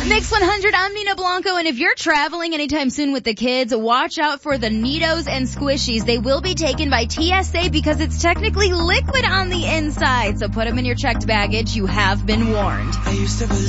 Mix 100, I'm Nina Blanco, and if you're traveling anytime soon with the kids, watch out for the Neatos and Squishies. They will be taken by TSA because it's technically liquid on the inside, so put them in your checked baggage. You have been warned.